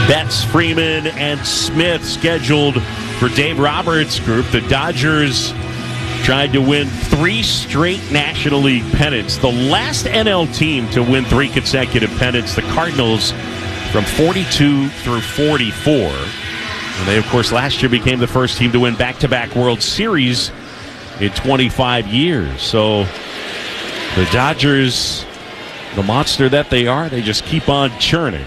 Betts, Freeman, and Smith scheduled for Dave Roberts' group. The Dodgers tried to win 3 straight National League pennants. The last NL team to win 3 consecutive pennants, the Cardinals, from 42 through 44. And they, of course, last year became the first team to win back-to-back World Series in 25 years. So the Dodgers, the monster that they are, they just keep on churning.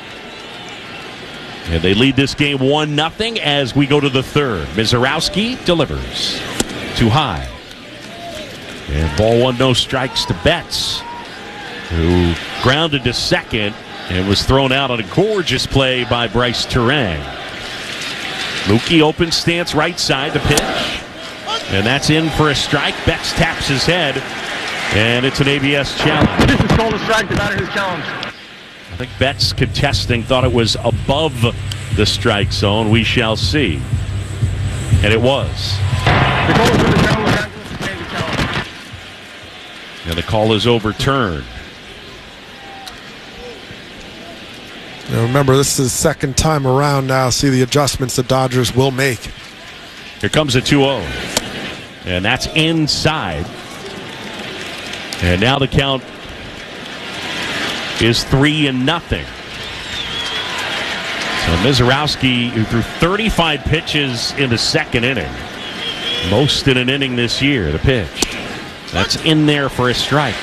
And they lead this game 1-0 as we go to the third. Misiorowski delivers. Too high. And ball 1, no strikes to Betts, who grounded to second and was thrown out on a gorgeous play by Bryce Turang. Mookie open stance right side, the pitch. And that's in for a strike. Betts taps his head, and it's an ABS challenge. This is called a strike, the batter his challenge. I think Betts contesting thought it was above the strike zone. We shall see. And it was. The call is for the challenge. And the call is overturned. Now remember, this is the second time around now. See the adjustments the Dodgers will make. Here comes a 2-0. And that's inside. And now the count is 3-0. So Misiorowski, who threw 35 pitches in the second inning, most in an inning this year, the pitch. That's in there for a strike.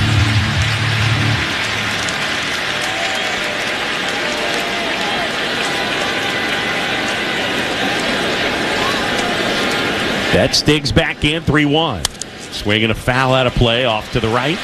Betts digs back in, 3-1. Swinging a foul out of play, off to the right.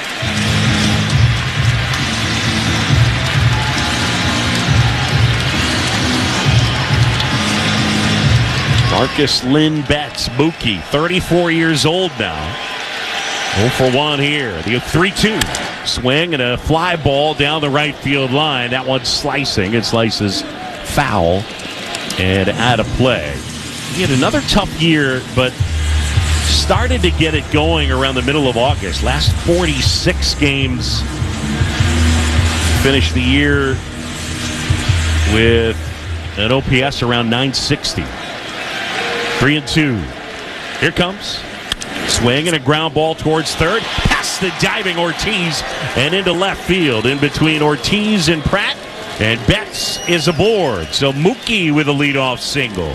Marcus Lynn Betts, Mookie, 34 years old now. 0 for 1 here. The 3-2. Swing and a fly ball down the right field line. That one's slicing. It slices foul and out of play. He had another tough year, but started to get it going around the middle of August. Last 46 games. Finished the year with an OPS around 960. 3-2. Here comes. Swing and a ground ball towards third. Past the diving Ortiz and into left field. In between Ortiz and Pratt. And Betts is aboard. So Mookie with a leadoff single.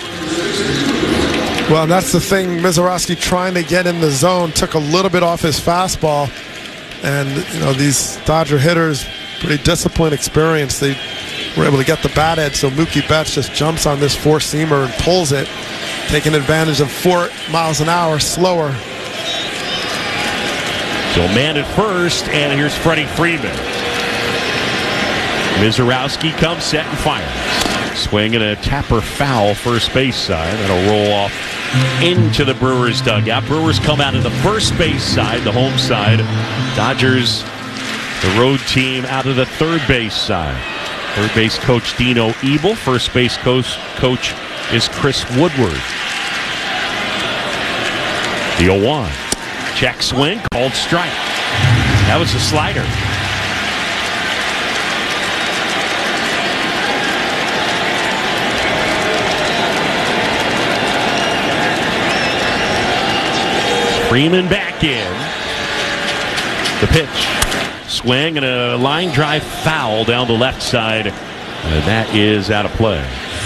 Well, that's the thing. Misiorowski trying to get in the zone. Took a little bit off his fastball. And, you know, these Dodger hitters, pretty disciplined, experienced. They were able to get the bat head. So Mookie Betts just jumps on this four-seamer and pulls it. Taking advantage of 4 miles an hour slower. So man at first, and here's Freddie Freeman. Misiorowski comes set and fires. Swing and a tapper foul first base side. That'll roll off into the Brewers dugout. Brewers come out of the first base side, the home side. Dodgers, the road team, out of the third base side. Third base coach Dino Ebel. First base coach is Chris Woodward. The 0-1. Check swing, called strike. That was a slider. Freeman back in. The pitch. Swing and a line drive foul down the left side. And that is out of play.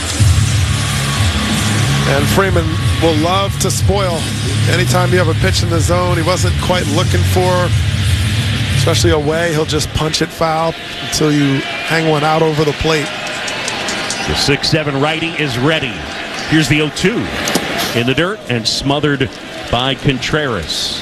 And Freeman will love to spoil. Anytime you have a pitch in the zone he wasn't quite looking for, especially away, he'll just punch it foul until you hang one out over the plate. The 6'7" righty is ready. Here's the 0-2 in the dirt and smothered by Contreras.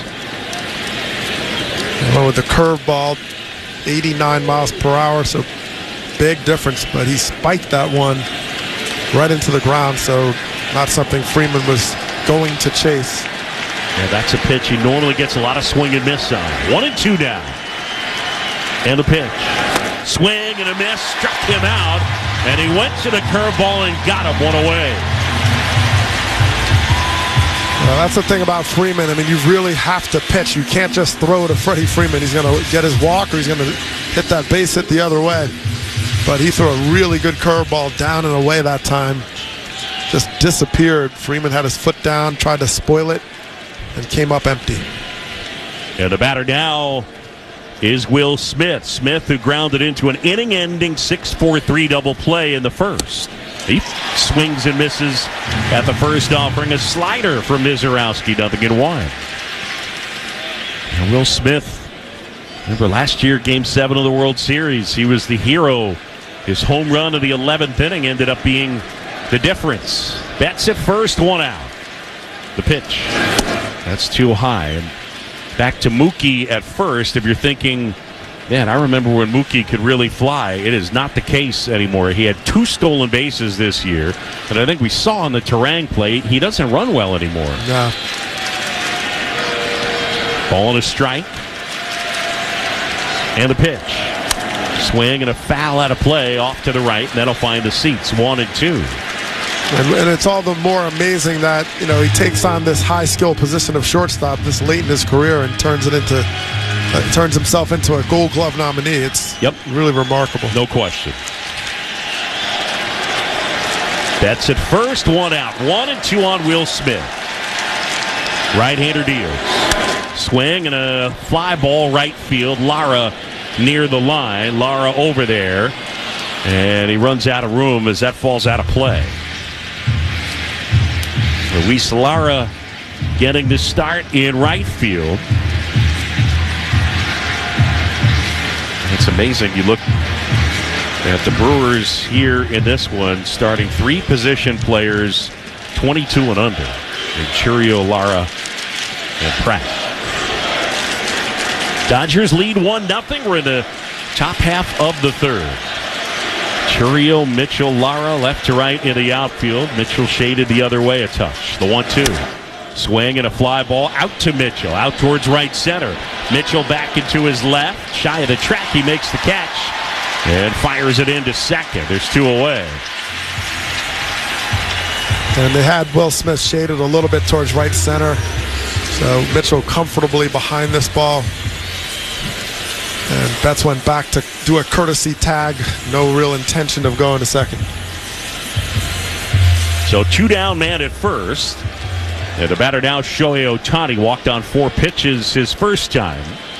Well, with the curveball, 89 miles per hour, so big difference, but he spiked that one right into the ground, so not something Freeman was going to chase. Yeah, that's a pitch he normally gets a lot of swing and miss on. 1-2 now. And the pitch. Swing and a miss, struck him out, and he went to the curveball and got him one away. Well, that's the thing about Freeman. I mean, you really have to pitch. You can't just throw to Freddie Freeman. He's going to get his walk or he's going to hit that base hit the other way. but he threw a really good curveball down and away that time. Just disappeared. Freeman had his foot down, tried to spoil it, and came up empty. And the batter now is Will Smith. Smith, who grounded into an inning-ending 6-4-3 double play in the first. He swings and misses at the first, offering a slider from Mizorowski, 0-1. And Will Smith, remember last year, Game 7 of the World Series, he was the hero. His home run of the 11th inning ended up being the difference. Betts at first, 1 out. The pitch. That's too high. And back to Mookie at first. If you're thinking, man, I remember when Mookie could really fly. It is not the case anymore. He had 2 stolen bases this year. And I think we saw on the Terang plate, he doesn't run well anymore. No. Ball and a strike. And the pitch. Swing and a foul out of play off to the right. And that'll find the seats, 1 and 2. And it's all the more amazing that, you know, he takes on this high skill position of shortstop this late in his career and turns himself into a Gold Glove nominee. It's really remarkable. No question. Betts at first, 1 out. 1 and 2 on Will Smith. Right-hander deals. Swing and a fly ball right field. Lara near the line. Lara over there. And he runs out of room as that falls out of play. Luis Lara getting the start in right field. It's amazing. You look at the Brewers here in this one, starting 3 position players, 22 and under. And Chourio, Lara, and Pratt. Dodgers lead 1-0. We're in the top half of the third. Chourio, Mitchell, Lara, left to right in the outfield. Mitchell shaded the other way a touch. The 1-2. Swing and a fly ball out to Mitchell. Out towards right center. Mitchell back into his left. Shy of the track. He makes the catch. And fires it into second. There's 2 away. And they had Will Smith shaded a little bit towards right center. So Mitchell comfortably behind this ball. And Betts went back to do a courtesy tag. No real intention of going to second. So 2 down man at first. And the batter now, Shohei Ohtani, walked on 4 pitches his first time.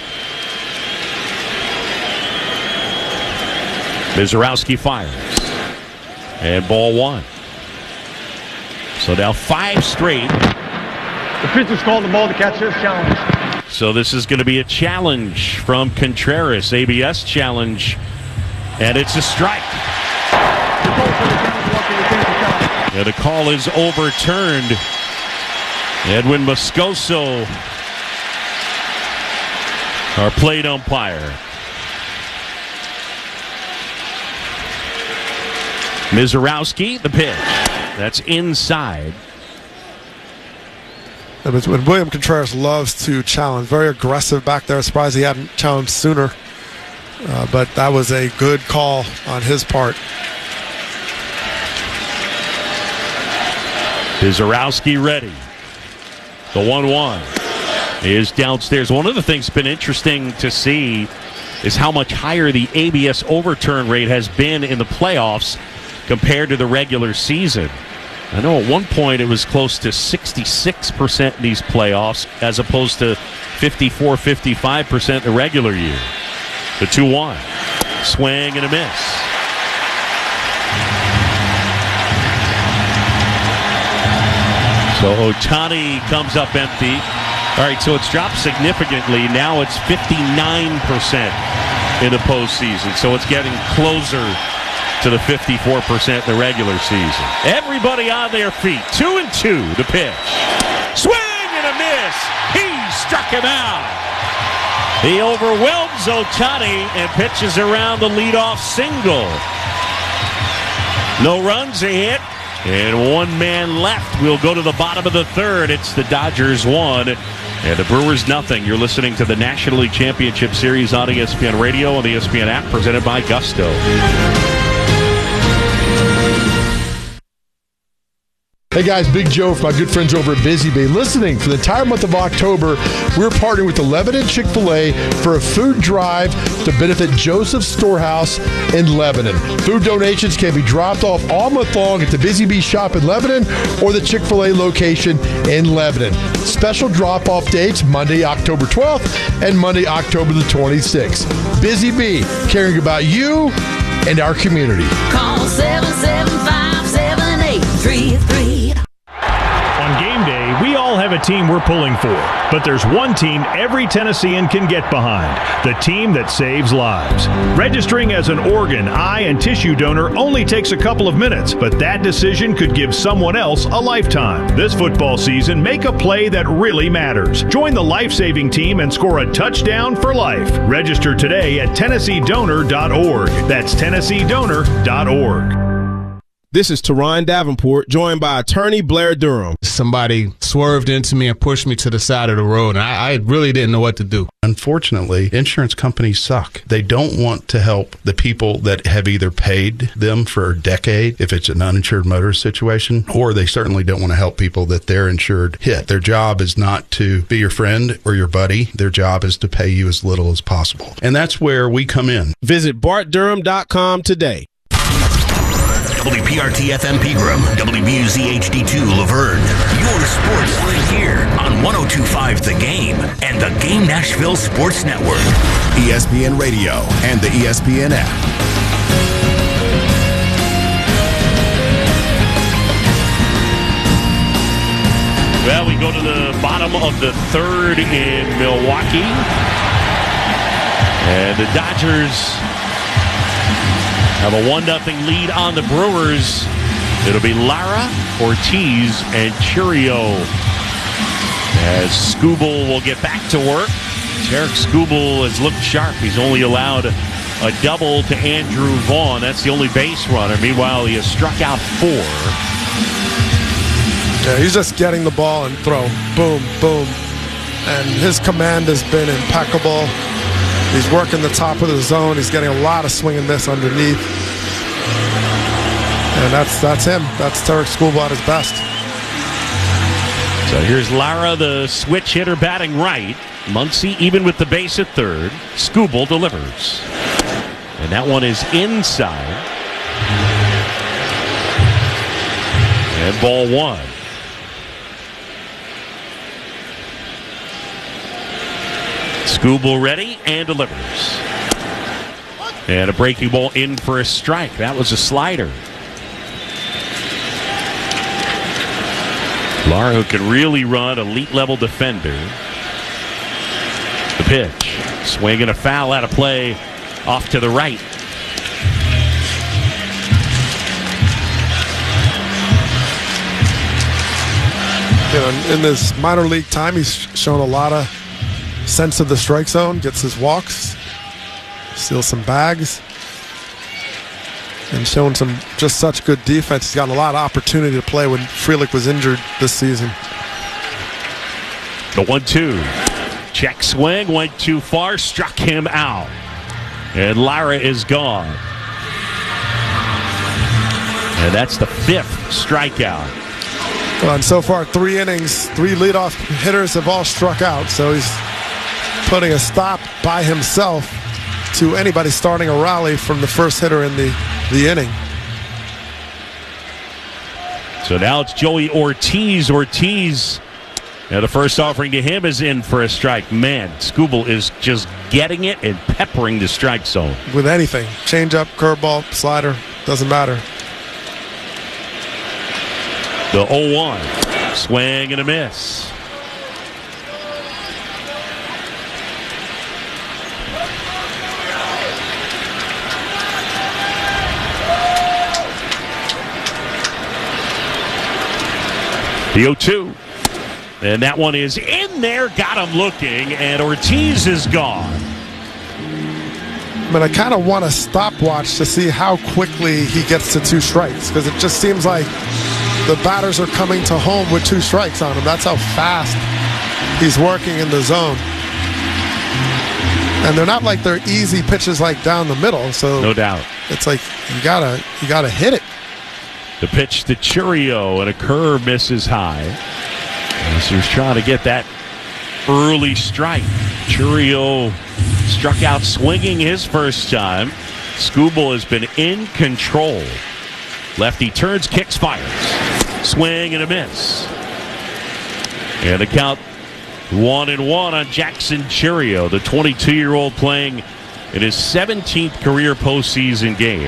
Mizorowski fires. And ball 1. So now 5 straight. The pitcher's called the ball to catch his challenge. So this is going to be a challenge from Contreras, ABS challenge, and it's a strike. And the call is overturned. Edwin Moscoso, our plate umpire. Mizorowski, the pitch. That's inside. When William Contreras loves to challenge, very aggressive back there. Surprised he hadn't challenged sooner. But that was a good call on his part. Mizorowski ready. The 1-1 is downstairs. One of the things that's been interesting to see is how much higher the ABS overturn rate has been in the playoffs compared to the regular season. I know at one point it was close to 66% in these playoffs as opposed to 54-55% the regular year. The 2-1. Swing and a miss. So Ohtani comes up empty. All right, so it's dropped significantly. Now it's 59% in the postseason. So it's getting closer to the 54% in the regular season. Everybody on their feet. 2-2, the pitch. Swing and a miss. He struck him out. He overwhelms Ohtani and pitches around the leadoff single. No runs, a hit, and 1 man left. We'll go to the bottom of the third. It's the Dodgers 1 and the Brewers 0. You're listening to the National League Championship Series on ESPN Radio and the ESPN app, presented by Gusto. Hey guys, Big Joe from my good friends over at Busy Bee. Listening, for the entire month of October, we're partnering with the Lebanon Chick-fil-A for a food drive to benefit Joseph's Storehouse in Lebanon. Food donations can be dropped off all month long at the Busy Bee shop in Lebanon or the Chick-fil-A location in Lebanon. Special drop-off dates, Monday, October 12th and Monday, October the 26th. Busy Bee, caring about you and our community. Call 775-7833. On game day, we all have a team we're pulling for. But there's one team every Tennessean can get behind. The team that saves lives. Registering as an organ, eye, and tissue donor only takes a couple of minutes, but that decision could give someone else a lifetime. This football season, make a play that really matters. Join the life-saving team and score a touchdown for life. Register today at TennesseeDonor.org. That's TennesseeDonor.org. This is Teron Davenport, joined by attorney Blair Durham. Somebody swerved into me and pushed me to the side of the road, and I really didn't know what to do. Unfortunately, insurance companies suck. They don't want to help the people that have either paid them for a decade, if it's an uninsured motorist situation, or they certainly don't want to help people that their insured hit. Their job is not to be your friend or your buddy. Their job is to pay you as little as possible. And that's where we come in. Visit BartDurham.com today. WPRT-FM Pegram, WBUZ HD2 Laverne. Your sports right here on 102.5 The Game and the Game Nashville Sports Network. ESPN Radio and the ESPN app. Well, we go to the bottom of the third in Milwaukee. And the Dodgers have a 1-0 lead on the Brewers. It'll be Lara, Ortiz, and Chourio. As Skubal will get back to work. Tarek Skubal has looked sharp. He's only allowed a double to Andrew Vaughn. That's the only base runner. Meanwhile, he has struck out 4. Yeah, he's just getting the ball and throw. Boom, boom. And his command has been impeccable. He's working the top of the zone. He's getting a lot of swing and miss underneath. And that's him. That's Tarek Skubal at his best. So here's Lara, the switch hitter, batting right. Muncy even with the base at third. Skubal delivers. And that one is inside. And ball 1. Skubal ready and delivers. And a breaking ball in for a strike. That was a slider. Lara, who can really run, elite level defender. The pitch. Swing and a foul out of play off to the right. You know, in this minor league time, he's shown a lot of sense of the strike zone, gets his walks, steals some bags, and showing some just such good defense. He's gotten a lot of opportunity to play when Frelick was injured this season. The 1-2. Check swing, went too far, struck him out. And Lara is gone. And that's the 5th strikeout. Well, and so far, 3 innings, 3 leadoff hitters have all struck out, so he's putting a stop by himself to anybody starting a rally from the first hitter in the inning. So now it's Joey Ortiz. Ortiz, the first offering to him is in for a strike. Man, Skubal is just getting it and peppering the strike zone. With anything. Changeup, curveball, slider, doesn't matter. The 0-1. Swing and a miss. The 0-2. And that one is in there. Got him looking. And Ortiz is gone. But I kind of want a stopwatch to see how quickly he gets to 2 strikes. Because it just seems like the batters are coming to home with 2 strikes on him. That's how fast he's working in the zone. And they're not like they're easy pitches like down the middle. So no doubt. It's like you gotta hit it. The pitch to Chourio, and a curve misses high. So he's trying to get that early strike. Chourio struck out swinging his first time. Skubal has been in control. Lefty turns, kicks, fires. Swing and a miss. And the count 1-1 on Jackson Chourio, the 22-year-old playing in his 17th career postseason game.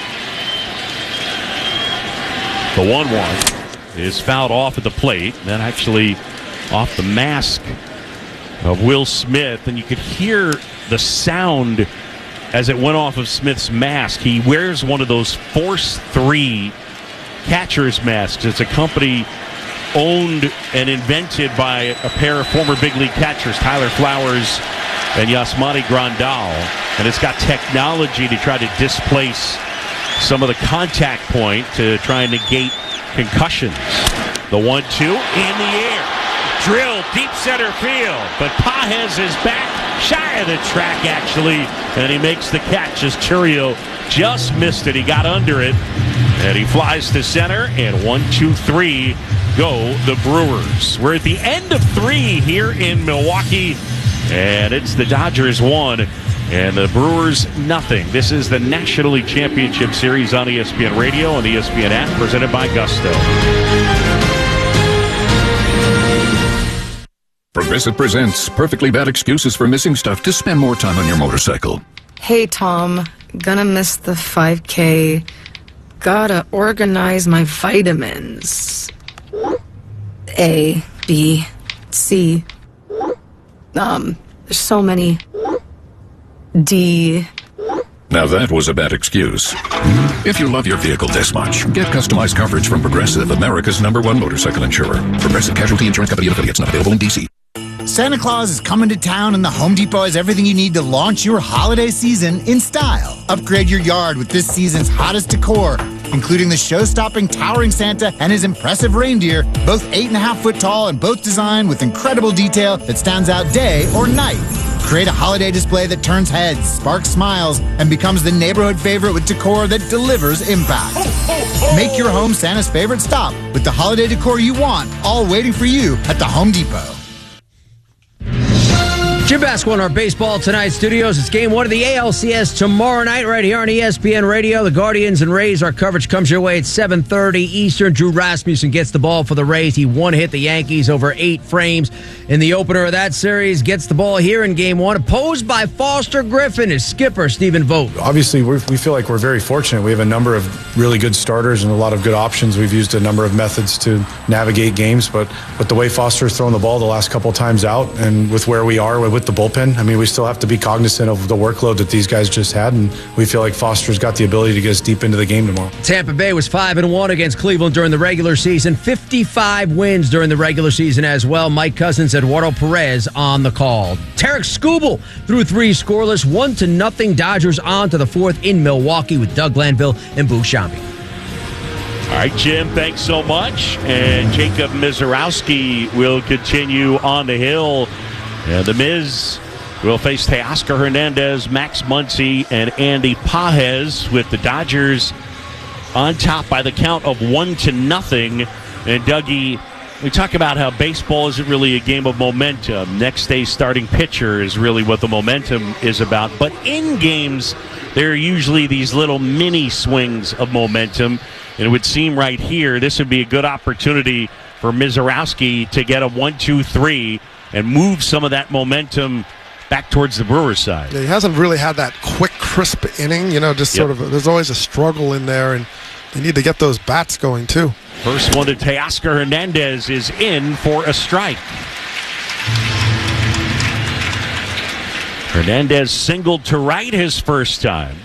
The 1-1 is fouled off at the plate. Then actually off the mask of Will Smith. And you could hear the sound as it went off of Smith's mask. He wears one of those Force 3 catcher's masks. It's a company owned and invented by a pair of former big league catchers, Tyler Flowers and Yasmani Grandal. And it's got technology to try to displace some of the contact point to try and negate concussions. The 1-2 in the air. Drilled deep center field. But Pages is back, shy of the track actually. And he makes the catch as Chourio just missed it. He got under it. And he flies to center. And 1-2-3 go the Brewers. We're at the end of 3 here in Milwaukee. And it's the Dodgers 1 and the Brewers nothing. This is the National League Championship Series on ESPN Radio and the ESPN app, presented by Gusto. Progressive presents Perfectly Bad Excuses for Missing Stuff to Spend More Time on Your Motorcycle. Hey, Tom. Gonna miss the 5K. Gotta organize my vitamins. A, B, C. There's so many. D. Now that was a bad excuse. If you love your vehicle this much, get customized coverage from Progressive, America's #1 motorcycle insurer. Progressive Casualty Insurance Company and affiliates, not available in D.C. Santa Claus is coming to town, and the Home Depot has everything you need to launch your holiday season in style. Upgrade your yard with this season's hottest decor, including the show-stopping towering Santa and his impressive reindeer, both 8.5 foot tall and both designed with incredible detail that stands out day or night. Create a holiday display that turns heads, sparks smiles, and becomes the neighborhood favorite with decor that delivers impact. Make your home Santa's favorite stop with the holiday decor you want, all waiting for you at the Home Depot. Jim Basco in our Baseball Tonight studios. It's game 1 of the ALCS tomorrow night right here on ESPN Radio. The Guardians and Rays, our coverage comes your way at 7:30 Eastern. Drew Rasmussen gets the ball for the Rays. He one-hit the Yankees over 8 frames in the opener of that series. Gets the ball here in game 1, opposed by Foster Griffin, his skipper, Stephen Vogt. Obviously, we feel like we're very fortunate. We have a number of really good starters and a lot of good options. We've used a number of methods to navigate games, but with the way Foster's thrown the ball the last couple times out and with where we are with the bullpen, I mean, we still have to be cognizant of the workload that these guys just had, and we feel like Foster's got the ability to get us deep into the game tomorrow. Tampa Bay was 5-1 against Cleveland during the regular season, 55 wins during the regular season as well. Mike Cousins, Eduardo Perez on the call. Tarek Skubal threw 3 scoreless, 1-0 Dodgers on to the 4th in Milwaukee with Doug Glanville and Boo Shambi. All right, Jim, thanks so much. And Jacob Mizorowski will continue on the hill. And the Miz will face Teoscar Hernandez, Max Muncy, and Andy Pages, with the Dodgers on top by the count of 1-0. And Dougie, we talk about how baseball isn't really a game of momentum. Next day's starting pitcher is really what the momentum is about. But in games, there are usually these little mini swings of momentum. And it would seem right here, this would be a good opportunity for Mizorowski to get a 1-2-3 and move some of that momentum back towards the Brewers side. Yeah, he hasn't really had that quick, crisp inning. Sort of, there's always a struggle in there, and they need to get those bats going, too. First one to Teoscar Hernandez is in for a strike. Hernandez singled to right his first time.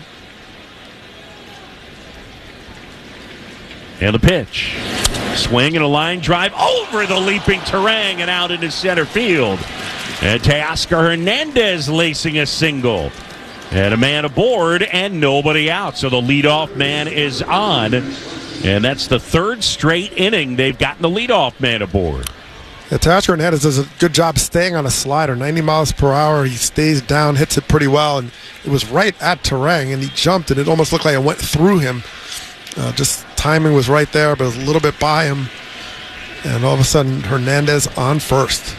And the pitch. Swing and a line drive over the leaping Terang and out into center field. And Teoscar Hernandez lacing a single. And a man aboard and nobody out. So the leadoff man is on. And that's the 3rd straight inning they've gotten the leadoff man aboard. Yeah, Teoscar Hernandez does a good job staying on a slider, 90 miles per hour. He stays down, hits it pretty well. And it was right at Terang, and he jumped, and it almost looked like it went through him. Just timing was right there, but it was a little bit by him. And all of a sudden, Hernandez on first.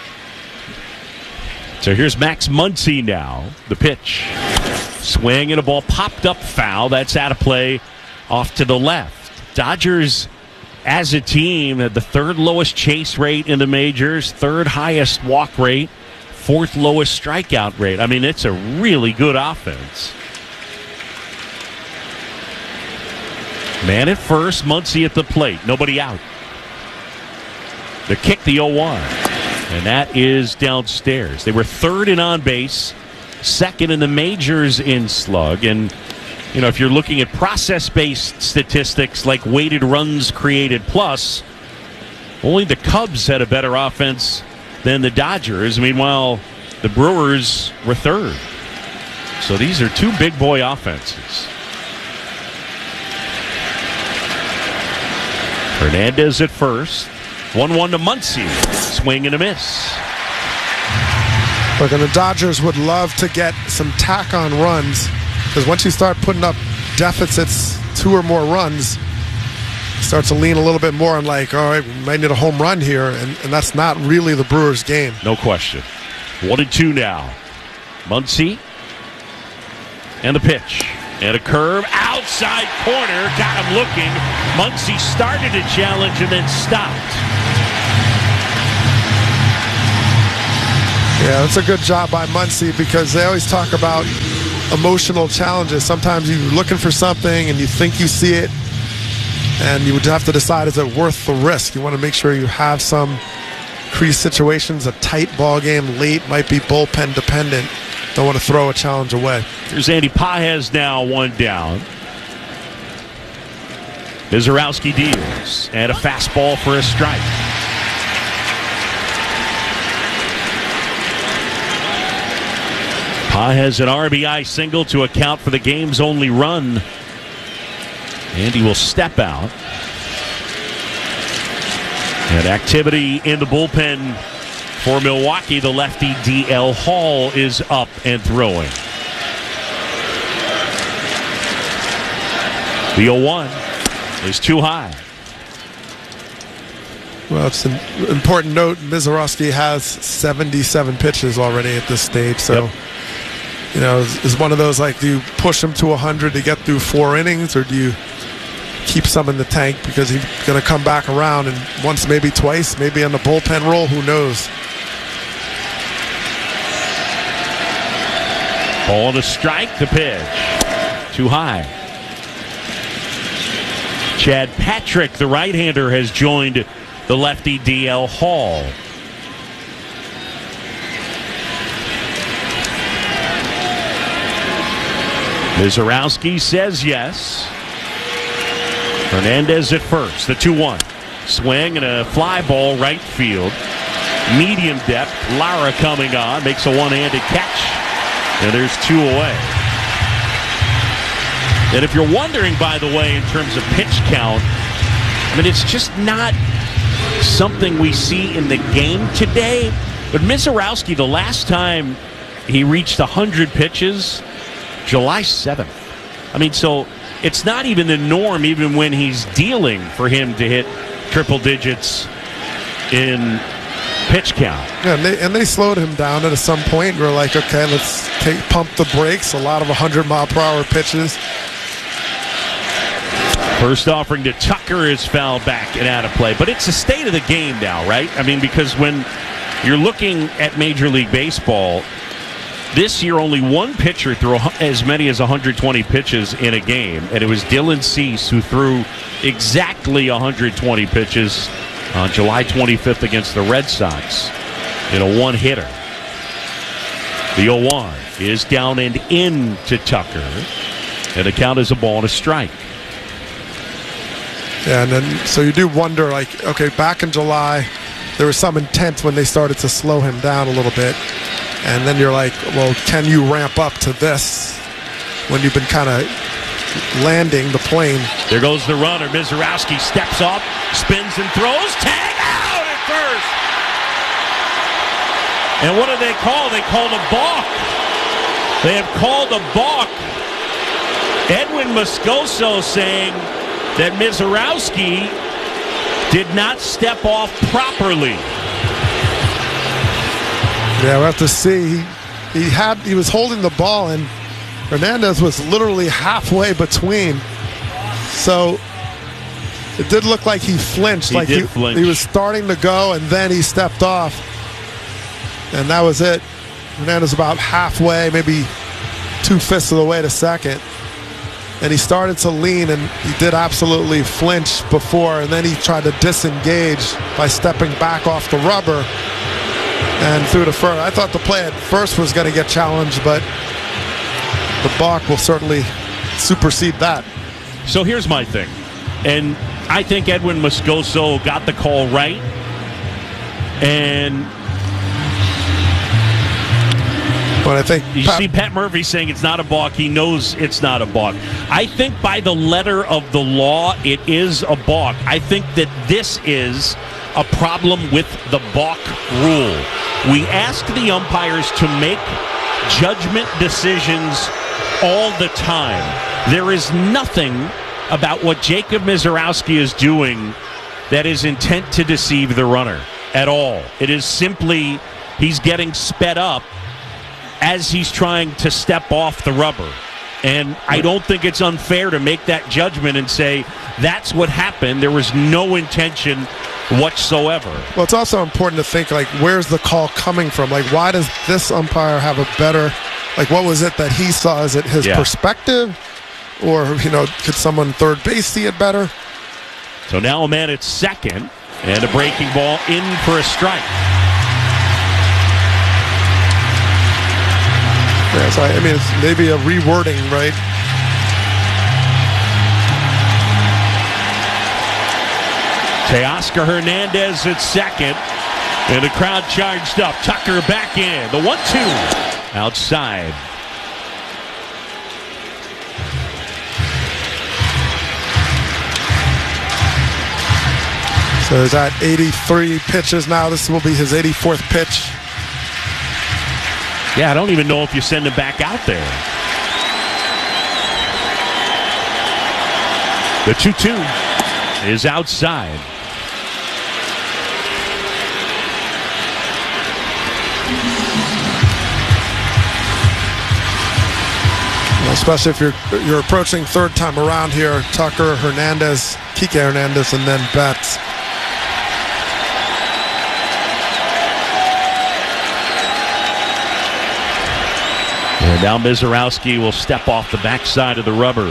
So here's Max Muncy now. The pitch. Swing and a ball popped up foul. That's out of play off to the left. Dodgers, as a team, had the third lowest chase rate in the majors, third highest walk rate, fourth lowest strikeout rate. I mean, it's a really good offense. Man at first, Muncy at the plate. Nobody out. The kick, the 0-1. And that is downstairs. They were third in on base, second in the majors in slug. And, you know, if you're looking at process-based statistics like weighted runs created plus, only the Cubs had a better offense than the Dodgers. Meanwhile, the Brewers were third. So these are two big boy offenses. Hernandez at first. 1-1 to Muncy. Swing and a miss. Look, and the Dodgers would love to get some tack on runs, because once you start putting up deficits, 2 or more runs, it starts to lean a little bit more on like, all right, we might need a home run here, and that's not really the Brewers' game. No question. 1-2 now. Muncy. And the pitch. And a curve. Outside corner. Got him looking. Muncy started a challenge and then stopped. Yeah, that's a good job by Muncy, because they always talk about emotional challenges. Sometimes you're looking for something and you think you see it, and you would have to decide, is it worth the risk? You want to make sure you have some crease situations, a tight ball game late, might be bullpen dependent. Don't want to throw a challenge away. Here's Andy Pages now, 1 down. Mizorowski deals, and a fastball for a strike. Pages an RBI single to account for the game's only run. And he will step out. And activity in the bullpen for Milwaukee. The lefty DL Hall is up and throwing. The 0-1 is too high. Well, it's an important note. Mizorowski has 77 pitches already at this stage. So, you know, is one of those, like, do you push him to 100 to get through 4 innings, or do you keep some in the tank because he's going to come back around and once, maybe twice, maybe on the bullpen role, who knows? Ball to strike, the pitch. Too high. Chad Patrick, the right-hander, has joined the lefty DL Hall. Mizorowski says yes. Hernandez at first, the 2-1. Swing and a fly ball right field. Medium depth. Lara coming on, makes a one-handed catch. And there's 2 away. And if you're wondering, by the way, in terms of pitch count, I mean, it's just not something we see in the game today. But Mizorowski, the last time he reached 100 pitches, July 7th. I mean, so it's not even the norm, even when he's dealing, for him to hit triple digits in pitch count. Yeah, and they slowed him down at some point. We're like, okay, let's pump the brakes. A lot of 100-mile-per-hour pitches. First offering to Tucker is fouled back and out of play. But it's the state of the game now, right? I mean, because when you're looking at Major League Baseball, this year only one pitcher threw as many as 120 pitches in a game, and it was Dylan Cease who threw exactly 120 pitches on July 25th against the Red Sox in a one-hitter. The 0-1 is down and in to Tucker, and the count is a ball and a strike. Yeah, and then so you do wonder, like, okay, back in July, there was some intent when they started to slow him down a little bit. And then you're like, well, can you ramp up to this when you've been kind of landing the plane? There goes the runner. Mizorowski steps off, spins and throws. Tag out at first. And what do they call? They called a balk. They have called a balk. Edwin Moscoso saying that Mizorowski did not step off properly. Yeah, we'll have to see. He was holding the ball, and Hernandez was literally halfway between. So it did look like he flinched. He was starting to go, and then he stepped off. And that was it. Hernandez about halfway, maybe 2/5 of the way to second. And he started to lean, and he did absolutely flinch before, and then he tried to disengage by stepping back off the rubber and through the first. I thought the play at first was going to get challenged, but the balk will certainly supersede that. So here's my thing, and I think Edwin Moscoso got the call right, and but I think you see Pat Murphy saying it's not a balk. He knows it's not a balk. I think by the letter of the law, it is a balk. I think that this is a problem with the balk rule. We ask the umpires to make judgment decisions all the time. There is nothing about what Jacob Mizorowski is doing that is intent to deceive the runner at all. It is simply he's getting sped up as he's trying to step off the rubber. And I don't think it's unfair to make that judgment and say that's what happened. There was no intention whatsoever. Well, it's also important to think, like, where's the call coming from? Like, why does this umpire have a better, like, what was it that he saw? Is it his perspective? Or, could someone third base see it better? So now a man at second, and a breaking ball in for a strike. Yeah, so it's maybe a rewording, right? Teoscar Hernandez at second, and the crowd charged up. Tucker back in. The 1-2 outside. So he's at 83 pitches now. This will be his 84th pitch. Yeah, I don't even know if you send him back out there. The 2-2 is outside. Especially if you're approaching third time around here, Tucker, Hernandez, Kike Hernandez, and then Betts. And now Mizorowski will step off the backside of the rubber.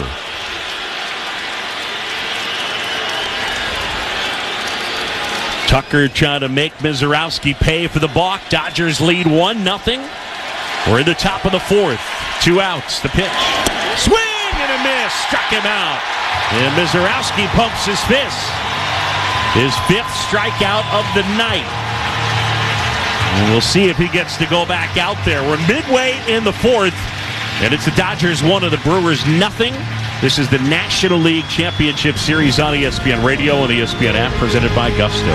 Tucker trying to make Mizorowski pay for the balk. Dodgers lead 1-0. We're in the top of the fourth. 2 outs. The pitch. Swing and a miss. Struck him out. And Mizorowski pumps his fist. His 5th strikeout of the night. And we'll see if he gets to go back out there. We're midway in the 4th, and it's the Dodgers 1 and the Brewers 0. This is the National League Championship Series on ESPN Radio and the ESPN app, presented by Gusto.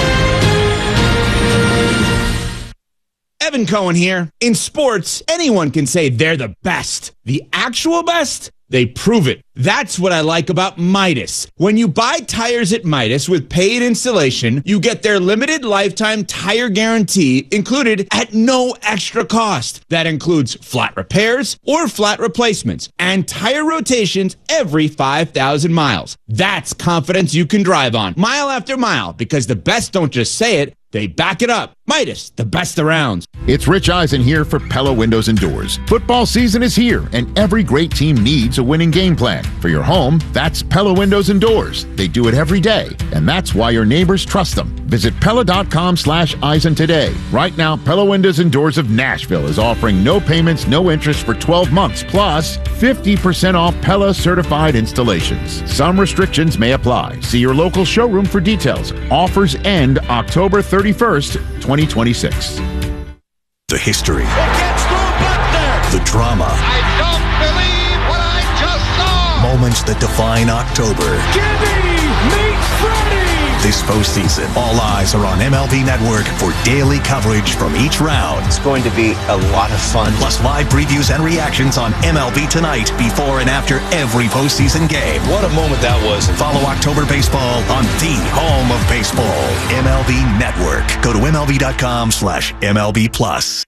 Evan Cohen here. In sports, anyone can say they're the best. The actual best? They prove it. That's what I like about Midas. When you buy tires at Midas with paid installation, you get their limited lifetime tire guarantee included at no extra cost. That includes flat repairs or flat replacements and tire rotations every 5,000 miles. That's confidence you can drive on mile after mile, because the best don't just say it, they back it up. Midas, the best around. It's Rich Eisen here for Pella Windows and Doors. Football season is here, and every great team needs a winning game plan. For your home, that's Pella Windows and Doors. They do it every day, and that's why your neighbors trust them. Visit Pella.com/Eisen today. Right now, Pella Windows and Doors of Nashville is offering no payments, no interest for 12 months, plus 50% off Pella certified installations. Some restrictions may apply. See your local showroom for details. Offers end October 31st, 2026. The history. The drama. I don't believe what I just saw. Moments that define October. Gibby meets Freddie. this postseason. All eyes are on MLB Network for daily coverage from each round. It's going to be a lot of fun. Plus live previews and reactions on MLB Tonight before and after every postseason game. What a moment that was. Follow October Baseball on the home of baseball, MLB Network. Go to MLB.com/MLB Plus.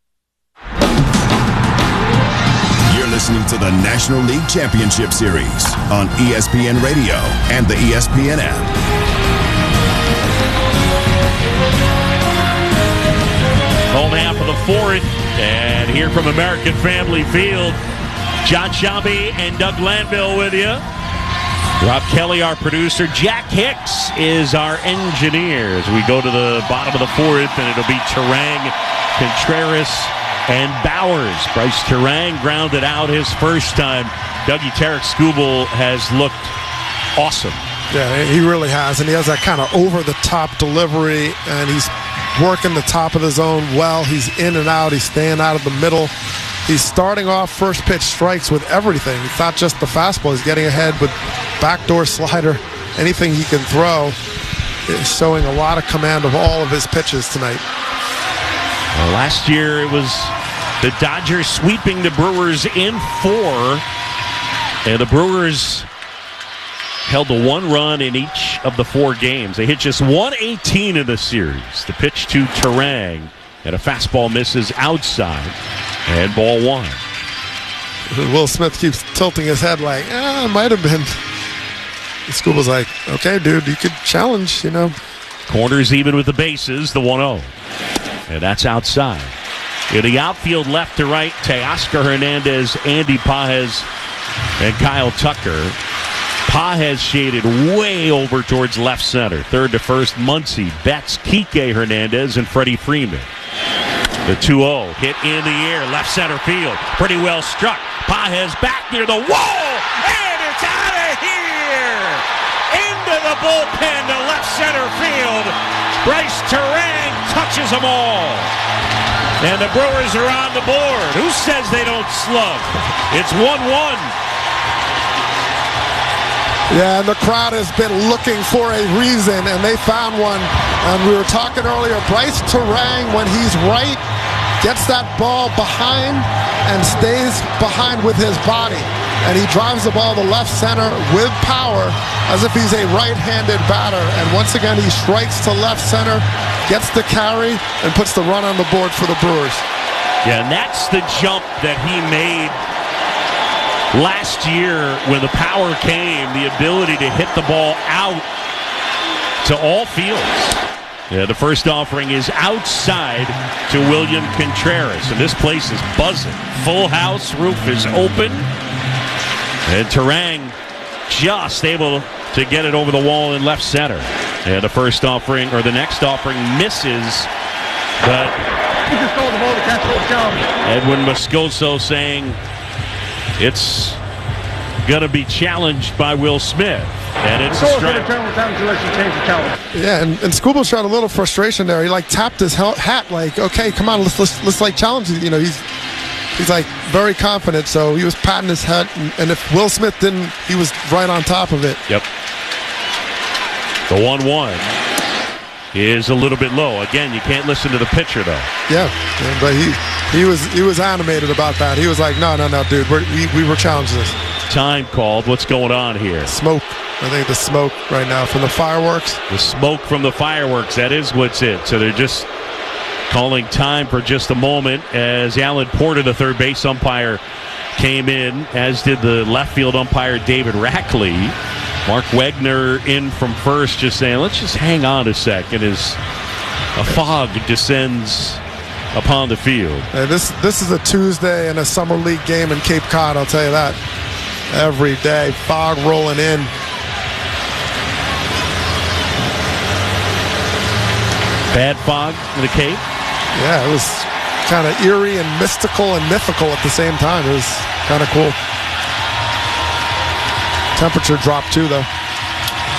You're listening to the National League Championship Series on ESPN Radio and the ESPN app. Home half of the fourth, and here from American Family Field, John Shelby and Doug Landville with you. Rob Kelly, our producer. Jack Hicks is our engineer as we go to the bottom of the fourth, and it'll be Turang, Contreras, and Bowers. Bryce Turang grounded out his first time. Dougie Tarek-Skubal has looked awesome. Yeah, he really has, and he has that kind of over-the-top delivery, and he's working the top of the zone well. He's in and out. He's staying out of the middle. He's starting off first pitch strikes with everything. It's not just the fastball. He's getting ahead with backdoor slider, anything he can throw. He's showing a lot of command of all of his pitches tonight. Well, last year it was the Dodgers sweeping the Brewers in 4, and the Brewers held to 1 run in each of the 4 games. They hit just 118 in the series. The pitch to Turang, and a fastball misses outside, and ball 1. Will Smith keeps tilting his head like, it might have been. Skubal's like, okay, dude, you could challenge, you know. Corners even with the bases, the 1-0. And that's outside. In the outfield, left to right, Teoscar Hernandez, Andy Pages, and Kyle Tucker. Pages shaded way over towards left center. Third to first, Muncy, Betts, Kike Hernandez, and Freddie Freeman. The 2-0 hit in the air, left center field. Pretty well struck. Pages back near the wall, and it's out of here! Into the bullpen to left center field. Bryce Turang touches them all. And the Brewers are on the board. Who says they don't slug? It's 1-1. Yeah, and the crowd has been looking for a reason, and they found one. And we were talking earlier, Bryce Turang, when he's right, gets that ball behind and stays behind with his body. And he drives the ball to left center with power as if he's a right-handed batter. And once again, he strikes to left center, gets the carry, and puts the run on the board for the Brewers. Yeah, and that's the jump that he made last year when the power came, the ability to hit the ball out to all fields. Yeah, the first offering is outside to William Contreras, and this place is buzzing. Full house, roof is open, and Turang just able to get it over the wall in left center. And the first offering, or the next offering, misses, but Edwin Moscoso saying it's going to be challenged by Will Smith. And it's a strike. Yeah, and Skubal showed a little frustration there. He tapped his hat like, okay, come on, let's challenge you. You know, he's like very confident, so he was patting his head, and if Will Smith didn't, he was right on top of it. Yep. The 1-1 is a little bit low. Again, you can't listen to the pitcher though. Yeah, but he was animated about that. He was like, no, dude, we were challenging this. Time called. What's going on here? Smoke. I think the smoke right now from the fireworks. The smoke from the fireworks. That is what's it. So they're just calling time for just a moment as Alan Porter, the third base umpire, came in, as did the left field umpire David Rackley. Mark Wegner in from first, just saying, let's just hang on a second as a fog descends upon the field. Hey, this is a Tuesday in a summer league game in Cape Cod, I'll tell you that. Every day, fog rolling in. Bad fog in the Cape? Yeah, it was kind of eerie and mystical and mythical at the same time. It was kind of cool. Temperature dropped too, though.